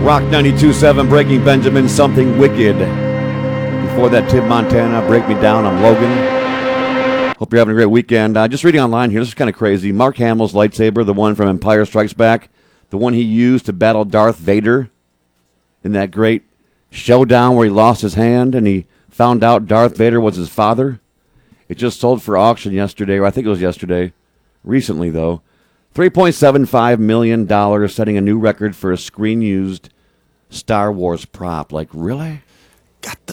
Rock 92.7, Breaking Benjamin, Something Wicked. Before that, Tim Montana, Break Me Down. I'm Logan. Hope you're having a great weekend. Just reading online here, this is kind of crazy. Mark Hamill's lightsaber, the one from Empire Strikes Back, the one he used to battle Darth Vader in that great showdown where he lost his hand and he found out Darth Vader was his father. It just sold for auction yesterday, or I think it was yesterday. Recently, though. $3.75 million, setting a new record for a screen-used Star Wars prop. Like, really? Got the